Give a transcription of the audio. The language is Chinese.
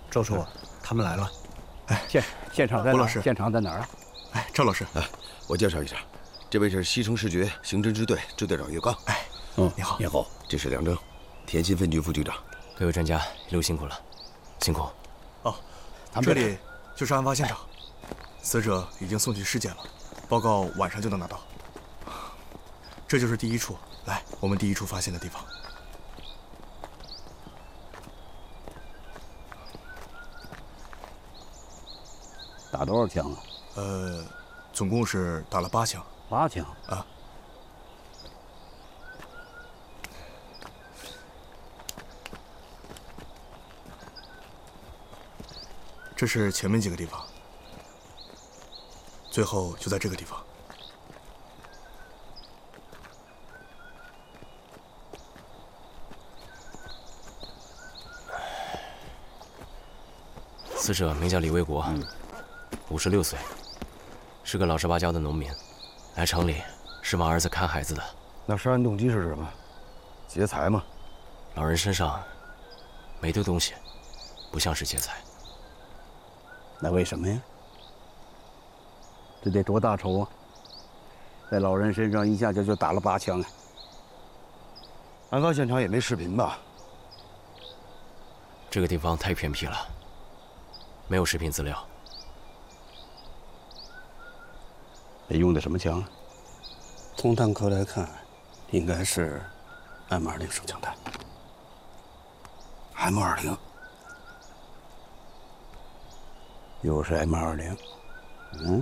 周叔，他们来了。 哎，现场在哪儿？现场在哪儿啊？ 哎，赵老师， 我介绍一下，这位是西城市局刑侦支队支队长岳刚。 哎，你好， 你好。 这是梁征，田心分局副局长。 各位专家一路辛苦了，辛苦。 哦，这里就是案发现场，死者已经送去尸检了，报告晚上就能拿到。这就是第一处，来，我们第一处发现的地方。 打多少枪啊？ 总共是打了8枪。 8枪啊。这是前面几个地方，最后就在这个地方。 死者名叫李卫国，56岁，是个老实巴交的农民，来城里是帮儿子看孩子的。 那杀人动机是什么？劫财吗？ 老人身上没丢东西，不像是劫财。 那为什么呀？这得多大仇啊！在老人身上一下就打了8枪啊！案发现场也没视频吧？ 这个地方太偏僻了，没有视频资料。 那用的什么枪啊？从弹壳来看，应该是 M20手枪弹。M20，又是 M20，